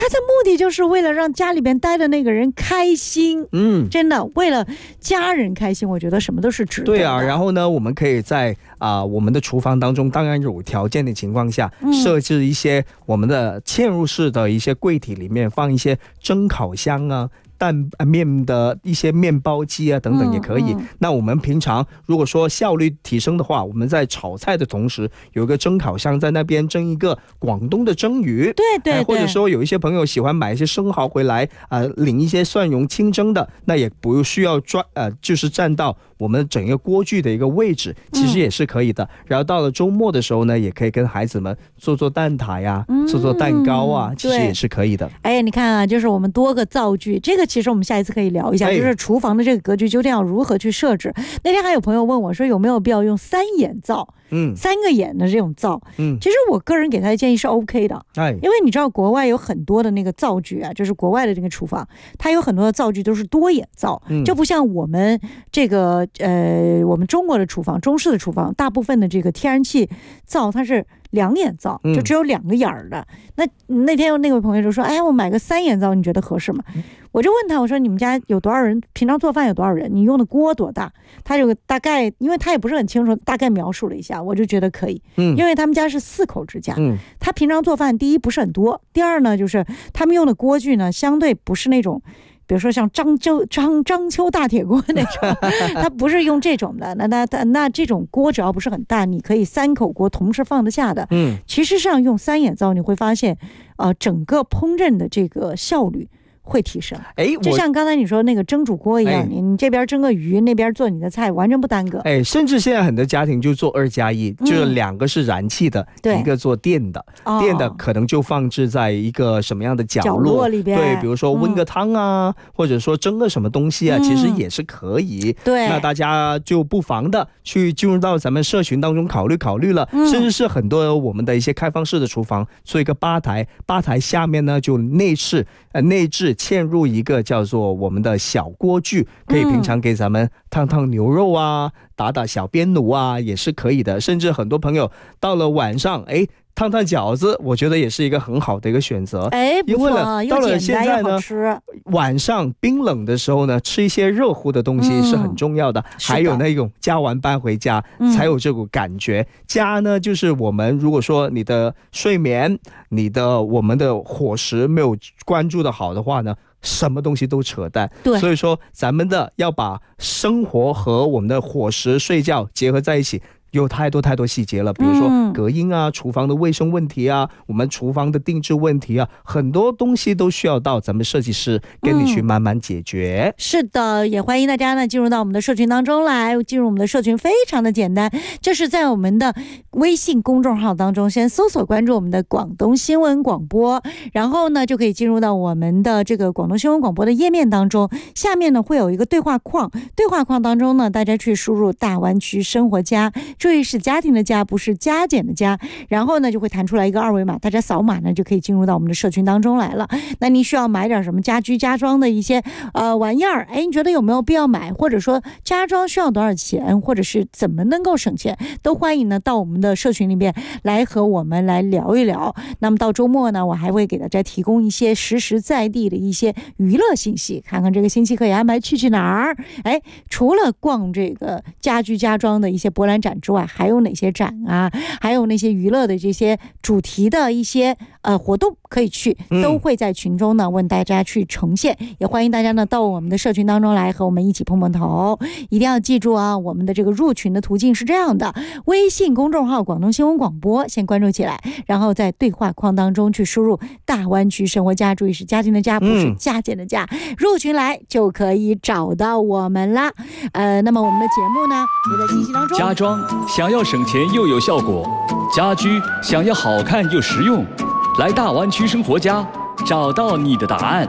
他的目的就是为了让家里边待的那个人开心。真的为了家人开心，我觉得什么都是值得的。 对啊，然后呢，我们可以在我们的厨房当中，当然有条件的情况下，设置一些我们的嵌入式的一些柜体，里面放一些蒸烤箱啊、面的一些面包机啊等等也可以。那我们平常如果说效率提升的话，我们在炒菜的同时有一个蒸烤箱在那边蒸一个广东的蒸鱼，对，或者说有一些朋友喜欢买一些生蚝回来领一些蒜蓉清蒸的，那也不需要就是占到我们整个锅具的一个位置，其实也是可以的。然后到了周末的时候呢，也可以跟孩子们做做蛋挞呀，做做蛋糕啊，其实也是可以的。 哎，你看啊，就是我们多个灶具，这个其实我们下一次可以聊一下，就是厨房的这个格局究竟要如何去设置。那天还有朋友问我说，有没有必要用3眼灶？3个眼的这种灶，其实我个人给他的建议是 OK 的，因为你知道国外有很多的那个灶具啊，就是国外的这个厨房，它有很多的灶具都是多眼灶，就不像我们这个我们中国的厨房，中式的厨房，大部分的这个天然气灶它是2眼灶，就只有2个眼儿的。那天那位朋友就说，哎，我买个3眼灶，你觉得合适吗？我就问他，我说你们家有多少人？平常做饭有多少人？你用的锅多大？他就大概，因为他也不是很清楚，大概描述了一下，我就觉得可以。因为他们家是4口之家，他平常做饭第一不是很多，第二呢就是他们用的锅具呢相对不是那种，比如说像章丘大铁锅那种，它不是用这种的。那这种锅只要不是很大，你可以3口锅同时放得下的。其实上用3眼灶，你会发现，整个烹饪的这个效率会提升。就像刚才你说那个蒸煮锅一样，你这边蒸个鱼，那边做你的菜，完全不耽搁。 甚至现在很多家庭就做2+1，就是2个是燃气的，一个做电的。电的可能就放置在一个什么样的角落里边，对，比如说温个汤啊，或者说蒸个什么东西啊，其实也是可以。对，那大家就不妨的去进入到咱们社群当中考虑了，甚至是很多我们的一些开放式的厨房，做一个吧台下面呢就内置嵌入一个叫做我们的小锅具，可以平常给咱们烫牛肉啊，打小边炉啊，也是可以的。甚至很多朋友到了晚上，烫饺子，我觉得也是一个很好的一个选择。 不错， 到了现在呢，晚上冰冷的时候呢，吃一些热乎的东西是很重要的。还有那种加完班回家才有这种感觉。家呢，就是我们如果说你的睡眠、我们的伙食没有关注的好的话呢，什么东西都扯淡。所以说咱们要把生活和我们的伙食、睡觉结合在一起。有太多细节了，比如说隔音啊、厨房的卫生问题啊、我们厨房的定制问题啊，很多东西都需要到咱们设计师跟你去慢慢解决。 是的，也欢迎大家呢进入到我们的社群当中来。进入我们的社群非常的简单，就是在我们的微信公众号当中先搜索关注我们的广东新闻广播，然后呢就可以进入到我们的这个广东新闻广播的页面当中。下面呢会有一个对话框，对话框当中呢大家去输入大湾区生活家，注意是家庭的家，不是加减的加，然后呢就会弹出来一个2维码，大家扫码呢就可以进入到我们的社群当中来了。那你需要买点什么家居家装的一些玩意儿，你觉得有没有必要买，或者说家装需要多少钱，或者是怎么能够省钱，都欢迎呢到我们的社群里面来和我们来聊一聊。那么到周末呢，我还会给大家提供一些实实在地的一些娱乐信息，看看这个星期可以安排去哪儿。除了逛这个家居家装的一些博览展之外，还有哪些展啊，还有那些娱乐的这些主题的一些活动可以去，都会在群中呢问大家去呈现。也欢迎大家呢到我们的社群当中来和我们一起碰碰头。一定要记住啊，我们的这个入群的途径是这样的：微信公众号广东新闻广播先关注起来，然后在对话框当中去输入大湾区生活家，注意是家庭的家，不是加减的加，入群来就可以找到我们啦。那么我们的节目呢也在进行当中。 家装想要省钱又有效果，家居想要好看又实用，来大湾区生活家，找到你的答案。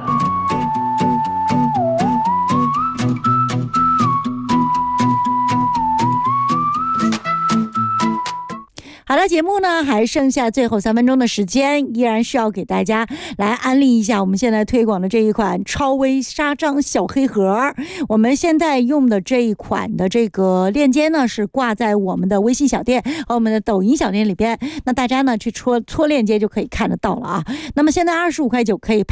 好的， 了，节目呢还剩下最后3分钟的时间，依然是要给大家来安利一下我们现在推广的这一款超微纱张小黑盒。我们现在用的这一款的这个链接呢是挂在我们的微信小店和我们的抖音小店里边，那大家呢去戳链接就可以看得到了啊。那么现在25.9块可以